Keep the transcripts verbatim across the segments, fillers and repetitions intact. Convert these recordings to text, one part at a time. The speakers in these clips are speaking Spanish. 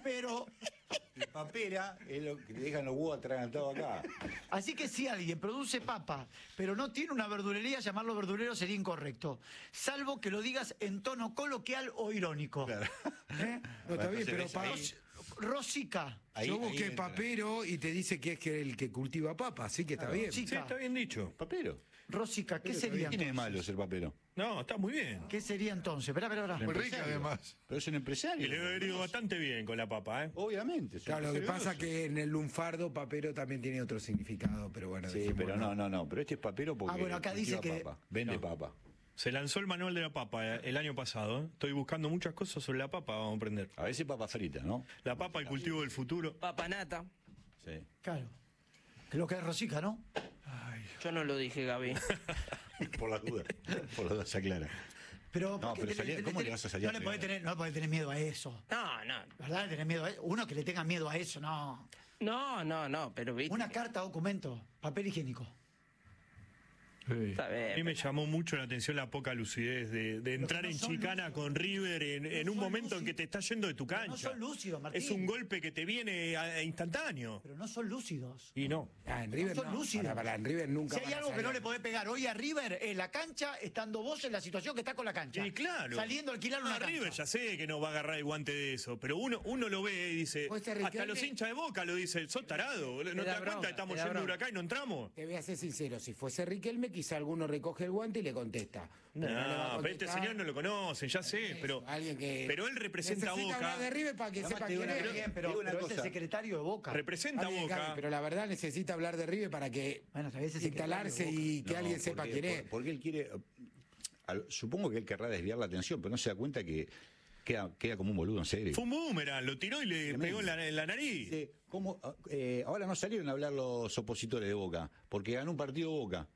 Pero... El papera es lo que dejan los huevos atragantados acá. Así que si alguien produce papa, pero no tiene una verdulería, llamarlo verdulero sería incorrecto. Salvo que lo digas en tono coloquial o irónico. Claro. ¿Eh? No, está bien, pero pa- Ros- Rosica. Ahí- yo ahí busqué entra. papero y te dice que es que el que cultiva papa, así que está bien. Sí. Sí, está bien dicho. Papero. Rosica, ¿qué ¿Qué sería tiene de entonces? malo ser papero? No, está muy bien. ¿Qué sería entonces? Espera, espera, espera. Muy rica, Empresario. además. Pero es un empresario. Y le ha ido bastante bien con la papa, ¿eh? Obviamente. es un Claro, lo que empresario pasa grosso. que en el lunfardo papero también tiene otro significado, pero bueno. Sí, dejémoslo. pero no, no, no. Pero este es papero porque Ah, bueno, acá dice cultiva que- papa, vende No. papa. Se lanzó el manual de la papa eh, el año pasado. ¿eh? Estoy buscando muchas cosas sobre la papa, vamos a aprender. A veces papa frita, ¿no? La papa, el cultivo del futuro. Papanata. Sí. Claro. Creo que es Rosica, ¿no? Yo no lo dije, Gaby. Por las dudas. Por las dudas se aclara. Pero, No, ¿por qué pero te- salía- te- ¿cómo te- le vas a salir No a le podés pegar? tener, no le podés tener miedo a eso. No, no. ¿Verdad? Le tenés miedo a eso. Uno que le tenga miedo a eso, no. No, no, no, pero viste. Una carta, documento, papel higiénico. Está A mí bien. me llamó mucho la atención la poca lucidez de, de entrar no en son chicana lúcidos. con River en, en No un son momento en que lúcidos. te está yendo de tu Pero cancha. no son lúcidos, Martín. Es un golpe que te viene a- a instantáneo. Pero no son lúcidos. Y no. Ah, en River No son no. lúcidos. Para, para, en River nunca Si hay van a algo que salir. no le podés pegar hoy a River es la cancha, estando vos en la situación que está con la cancha. Y claro. Saliendo a alquilar una Ah, cancha. River ya sé que no va a agarrar el guante de eso, pero uno uno lo ve y dice, Pues este hasta Riquelme- los hinchas de Boca lo dicen, sos tarado, ¿no te da das cuenta bronca, que estamos te da yendo a bronca. Huracán y no entramos? Te voy a ser sincero, si fuese Riquelme, quizá alguno recoge el guante y le contesta. No, Pero le va a pero este contestar. señor no lo conocen, ya sé, Eso, pero, alguien que pero él representa a necesita Boca. hablar de River para que Además, sepa te digo quién una es. cosa, Bien, te pero, digo una pero es el cosa. secretario de Boca. Representa Está a bien, Boca. Gaby, pero la verdad necesita hablar de River para que Bueno, tal vez es instalarse secretario de y que No, alguien sepa porque- quién es. por- Porque él quiere. al- Supongo que él querrá desviar la atención, pero no se da cuenta que queda, queda como un boludo, en serio. Fue un boomerang, lo tiró y le Tremendo. pegó en la, en la nariz. Dice, ¿cómo, eh, ahora no salieron a hablar los opositores de Boca, porque ganó un partido Boca.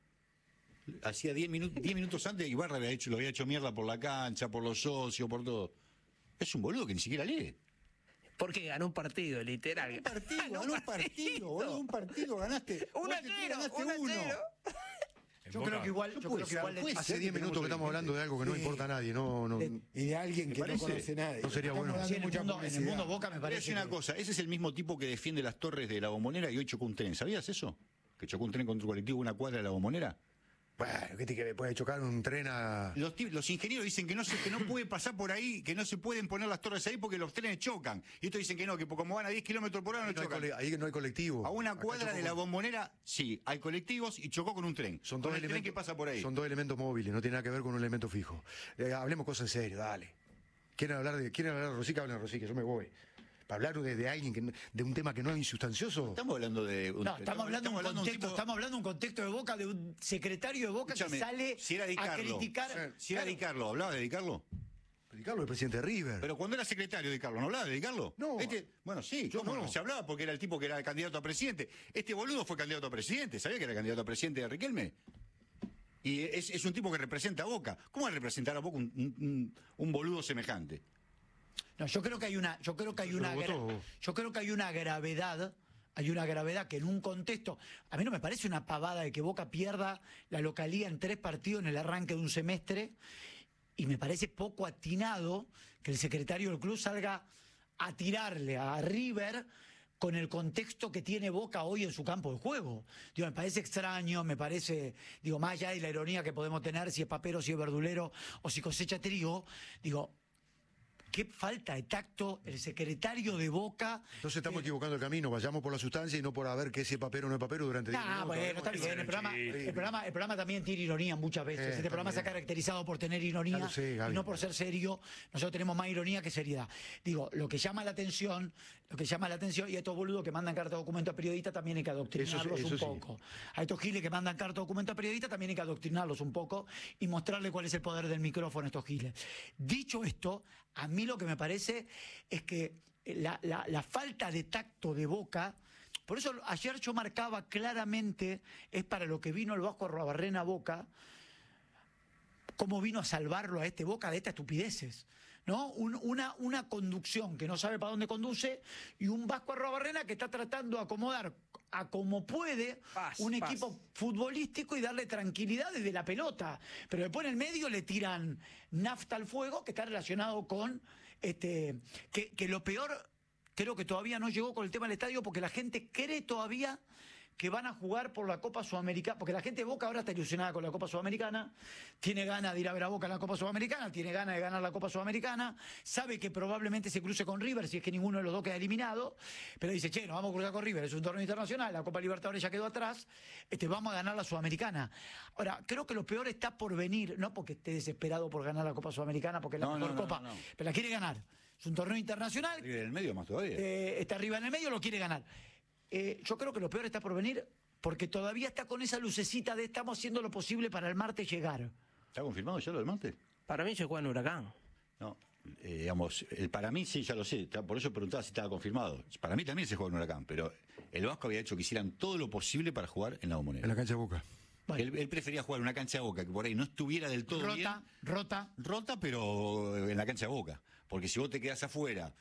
Hacía diez minutos, diez minutos antes Ibarra había hecho, lo había hecho mierda por la cancha, por los socios, por todo. Es un boludo que ni siquiera lee. Porque ganó un partido, literal. Un partido, ganó un partido, boludo, un partido, ganaste. uno a Vos te cero, ganaste uno a uno. cero. En Yo Boca. creo que igual, No yo puede creo que ser, igual le- puede Hace ser diez que minutos que estamos tenemos hablando de algo que no Sí. importa a nadie. No, no, De- Y de alguien ¿Te que parece? no conoce nadie. no sería Estamos bueno. dando Sí, en, el mucha mundo, en el publicidad. mundo Boca me Te voy a decir parece una que- cosa, ese es el mismo tipo que defiende las torres de la Bombonera y hoy chocó un tren. ¿Sabías eso? Que chocó un tren contra un colectivo una cuadra de la Bombonera. Bueno, ¿qué te quiere? Puede chocar un tren a. Los, ti- los ingenieros dicen que no se, que no puede pasar por ahí, que no se pueden poner las torres ahí porque los trenes chocan. Y estos dicen que no, que como van a diez kilómetros por hora no Ahí no hay chocan. cole- ahí no hay colectivo. A una Acá cuadra chocó de la con- Bombonera, sí, hay colectivos y chocó con un tren. Son con dos el tren elementos. que pasa por ahí. Son dos elementos móviles, no tiene nada que ver con un elemento fijo. Eh, hablemos cosas en serio, dale. ¿Quieren hablar de, quieren hablar de Rosica? Hablen de Rosica, yo me voy. Para hablar de, de alguien, que, no- de un tema que no es insustancioso. Estamos hablando de. un- No, estamos hablando de un hablando de contexto, tipo- estamos hablando de un contexto de Boca, de un secretario de Boca Escúchame, que sale si era Di a Carlo, criticar. Si era Di Carlo, ¿hablaba de Di Carlo? Pero Carlos es el presidente de River. Pero cuando era secretario de Di Carlo, ¿no hablaba de Di Carlo? No. Este, bueno, sí, Yo ¿cómo no. no? Se hablaba porque era el tipo que era candidato a presidente. Este boludo fue candidato a presidente. ¿Sabía que era candidato a presidente de Riquelme? Y es, es un tipo que representa a Boca. ¿Cómo va a representar a Boca un, un- un- un boludo semejante? No, yo creo que hay una, yo creo que hay Yo una, lo gra- voto. yo creo que hay una gravedad, hay una gravedad que en un contexto, a mí no me parece una pavada de que Boca pierda la localía en tres partidos en el arranque de un semestre, y me parece poco atinado que el secretario del club salga a tirarle a River con el contexto que tiene Boca hoy en su campo de juego. Digo, me parece extraño, me parece, digo, más allá de la ironía que podemos tener, si es papero, si es verdulero o si cosecha trigo, digo, qué falta de tacto el secretario de Boca. Entonces estamos equivocando el camino. Vayamos por la sustancia y no por a ver qué si es papero o no es papero durante diez Ah, minutos. bueno, está Ese bien. era El un programa, chiste. el, programa, el programa también tiene ironía muchas veces. Eh, este programa se ha también. caracterizado por tener ironía Ya lo sé, Gaby. y no por ser serio. Nosotros tenemos más ironía que seriedad. Digo, lo que llama la atención, lo que llama la atención, y a estos boludos que mandan carta de documento a periodistas también hay que adoctrinarlos Eso sí, un eso sí. poco. A estos giles que mandan carta de documento a periodistas también hay que adoctrinarlos un poco y mostrarle cuál es el poder del micrófono a estos giles. Dicho esto, a mí lo que me parece es que la, la, la falta de tacto de Boca. Por eso ayer yo marcaba claramente, es para lo que vino el Vasco Arruabarrena a Boca, cómo vino a salvarlo a este Boca de estas estupideces, ¿no? Un- una, una conducción que no sabe para dónde conduce y un Vasco Arruabarrena que está tratando de acomodar a como puede Paz, un paz. equipo futbolístico y darle tranquilidad desde la pelota. Pero después en el medio le tiran nafta al fuego que está relacionado con este que, que lo peor Creo que todavía no llegó con el tema del estadio porque la gente cree todavía que van a jugar por la Copa Sudamericana, porque la gente de Boca ahora está ilusionada con la Copa Sudamericana, tiene ganas de ir a ver a Boca en la Copa Sudamericana, tiene ganas de ganar la Copa Sudamericana, sabe que probablemente se cruce con River si es que ninguno de los dos queda eliminado, pero dice, che, nos vamos a cruzar con River, es un torneo internacional, la Copa Libertadores ya quedó atrás, este, vamos a ganar la Sudamericana. Ahora, creo que lo peor está por venir, no porque esté desesperado por ganar la Copa Sudamericana, porque es la No, mejor no, no, Copa, no, no. pero la quiere ganar. Es un torneo internacional, Arriba en el medio más todavía. eh, está arriba en el medio, lo quiere ganar. Eh, yo creo que lo peor está por venir porque todavía está con esa lucecita de estamos haciendo lo posible para el martes llegar. ¿Está confirmado ya lo del martes? Para mí se juega en Huracán. No, eh, digamos, el, para mí sí, ya lo sé, está- por eso preguntaba si estaba confirmado. Para mí también se juega en Huracán, pero el Vasco había hecho que hicieran todo lo posible para jugar en la Bombonera. En la cancha de Boca. Bueno. Él, él prefería jugar en una cancha de Boca que por ahí no estuviera del todo Rota, bien. rota. Rota, pero en la cancha de Boca. Porque si vos te quedás afuera,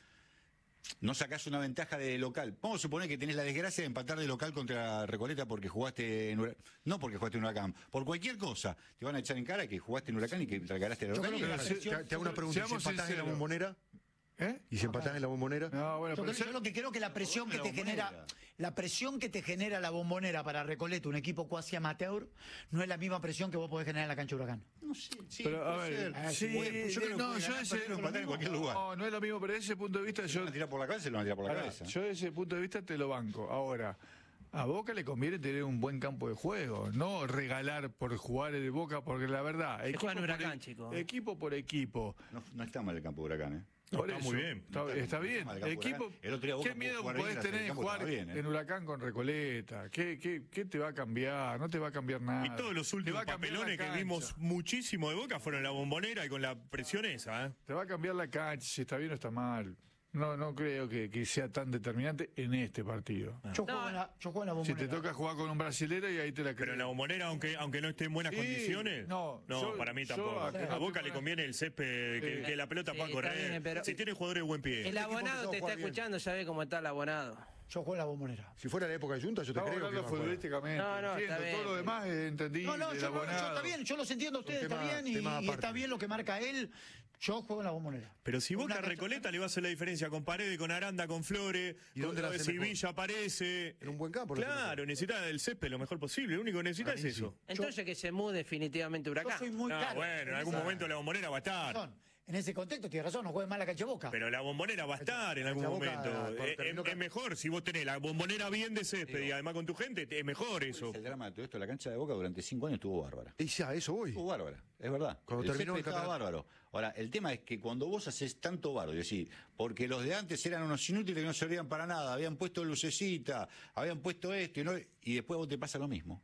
no sacás una ventaja de local. Vamos a suponer que tenés la desgracia de empatar de local contra Recoleta porque jugaste en Huracán. No porque jugaste en Huracán. Por cualquier cosa. Te van a echar en cara que jugaste en Huracán y que regalaste la Yo local. creo que la Te, presión- te hago una pregunta. ¿Y si seamos empatás en la sinceros. Bombonera? ¿Eh? ¿Y si empatás en la Bombonera? No, bueno, Yo, pero creo- yo lo que creo que la presión que La te Bombonera. genera, la presión que te genera la Bombonera para Recoleta, un equipo cuasi amateur, no es la misma presión que vos podés generar en la cancha de Huracán. No sé, sí, Pero, a puede ver, ser. Ah, sí, Puede- yo creo que no, puede yo ganar, ese- perder o empatar en cualquier lugar. No, no es lo mismo, pero desde ese punto de vista Si yo, lo van a tirar por la cabeza, se lo van a tirar por la Pará, cabeza. yo desde ese punto de vista te lo banco. Ahora, a Boca le conviene tener un buen campo de juego, no regalar por jugar el Boca, porque la verdad, equipo juega en por Huracán, e- chico. equipo por equipo. No, no está mal el campo de Huracán, ¿eh? Por está eso, muy bien. Está, No está- está no está bien. mal el campo de Equipo, Huracán. El otro día Boca ¿qué pudo miedo jugar podés bien, tener el en campo jugar estaba bien, ¿eh? en Huracán con Recoleta? ¿Qué, qué, ¿Qué te va a cambiar? No te va a cambiar nada. Y todos los Te va últimos a cambiar la papelones que cancha. vimos muchísimo de Boca fueron en la Bombonera y con la presión esa, ¿eh? Te va a cambiar la cancha, si está bien o está mal. No, no creo que, que sea tan determinante en este partido. Yo juego, en la, yo juego en la Si Bombonera. te toca jugar con un brasilero y ahí te la Pero crees. en la Bombonera, aunque, aunque no esté en buenas Sí, condiciones, no, no, yo- para mí yo tampoco. a A, que no Boca te le ponga- conviene el césped, que, Sí. que la pelota Sí, pueda está correr. bien, pero- si tiene jugadores de buen pie. El abonado empezó a te está jugar bien. escuchando, sabe cómo está el abonado. Yo juego en la Bombonera. Si fuera la época de Junta, yo te Estamos creo que hablando iba a jugar. futbolísticamente. No, no, entiendo. está bien, Todo lo pero- demás eh, entendí. No, no, del yo, no, yo abonado. está bien, yo los entiendo a ustedes, Son está temas- bien, y, temas y aparte. está bien lo que marca él. Yo juego en la Bombonera. Pero si Una Boca cancha- Recoleta le va a hacer la diferencia con Paredes, con Aranda, con Flores, ¿Y dónde la con- hace si mejor? Villa aparece. En un buen campo. lo hace Claro, mejor. necesita el césped lo mejor posible. Lo único que necesita Para es mí eso. Entonces que se mude definitivamente Yo Huracán. soy muy No, claro. bueno, en algún esa- momento la Bombonera va a estar. razón. En ese contexto tienes razón, no juegue mal la cancha de Boca. Pero la Bombonera va a estar en algún La Boca, momento. cuando Es, terminó es- es mejor si vos tenés la Bombonera bien de césped y además con tu gente, es mejor eso. El drama de todo esto, la cancha de Boca durante cinco años estuvo bárbara. Y ya, a eso voy. Estuvo bárbara, es verdad. Cuando el terminó césped el estaba campeonato. bárbaro. Ahora, el tema es que cuando vos haces tanto barro, y decís, porque los de antes eran unos inútiles que no servían para nada, habían puesto lucecita, habían puesto esto, y, no, y después a vos te pasa lo mismo.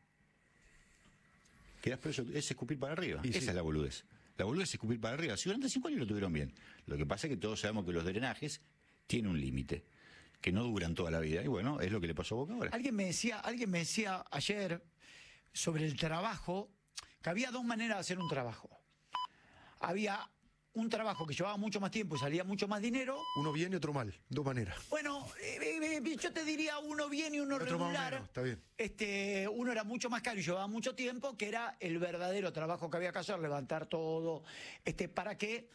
Quedás preso, es escupir para arriba. Y Esa sí. es la boludez. La boludez es escupir para arriba. Si durante cinco años lo tuvieron bien. Lo que pasa es que todos sabemos que los drenajes tienen un límite, que no duran toda la vida. Y bueno, es lo que le pasó a Boca ahora. Alguien me decía, alguien me decía ayer sobre el trabajo, que había dos maneras de hacer un trabajo. Había un trabajo que llevaba mucho más tiempo y salía mucho más dinero. Uno bien y otro mal. Dos maneras. Bueno, eh, eh, eh, yo te diría uno bien y uno Otro más o regular. menos, está bien. Este, uno era mucho más caro y llevaba mucho tiempo, que era el verdadero trabajo que había que hacer, levantar todo, este, para que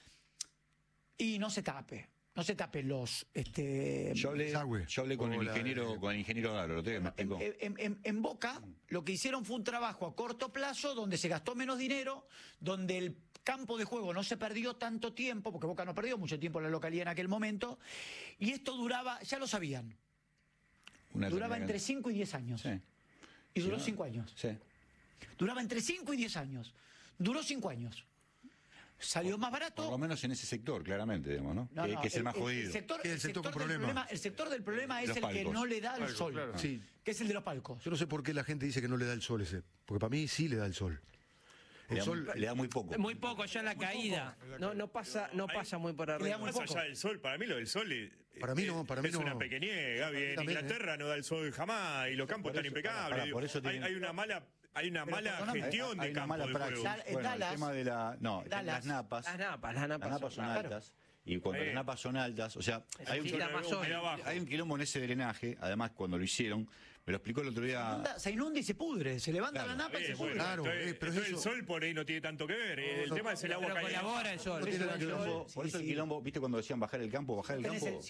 y no se tape, no se tapen los, este, Yo hablé, Desagüe. yo hablé con el O la- ingeniero, con el ingeniero Galo, lo tengo que me En, explicó. en- en- en Boca lo que hicieron fue un trabajo a corto plazo donde se gastó menos dinero, donde el campo de juego no se perdió tanto tiempo, porque Boca no perdió mucho tiempo en la localidad en aquel momento, y esto duraba, ya lo sabían, Una duraba determinada- entre cinco y diez años. Sí, Y duró Sí, cinco años. sí. Duraba entre cinco y diez años. Duró cinco años. Salió más barato. Por lo menos en ese sector, claramente, digamos, ¿no? No, que, no, que es el, más jodido. sector, Que es el sector con del problema. El sector del problema es Los el que palcos. no le da el Palcos, sol. claro. Sí. Que es el de los palcos. Yo no sé por qué la gente dice que no le da el sol ese. Porque para mí sí le da el sol. Le El da, sol. le da muy poco. Muy poco ya en la caída. No, no pasa, no pasa muy por Le da arriba. muy Más poco. allá del sol, para mí lo del sol es, Para mí no, para mí es no. una pequeñez, Gaby. En también, Inglaterra no da el sol jamás y los campos Por están eso, impecables. pará, digo. por eso hay, tienen- hay una mala, hay una Pero mala perdóname, gestión Hay de una campo mala de praxis. juego. Dal- en Bueno, Dallas- el tema de la, no, Dallas- las napas. Las napas, las napas. Las napas son claro. altas. Y cuando Sí. las napas son altas, o sea, hay un, Necesita quilombo- más sol. Humedad bajo. hay un quilombo en ese drenaje, además cuando lo hicieron, me lo explicó el otro día. Inunda- se inunda y se pudre. Se levanta Claro. la napa y Eh, se pudre. bueno, Claro, entonces- eh, pero entonces eso- el sol por ahí no tiene tanto que ver. el no, tema es el agua Pero caliente. colabora el sol. Por eso el Sol, quilombo, por sí, eso el sí. quilombo, viste cuando decían bajar el campo, bajar el Tenés campo. el-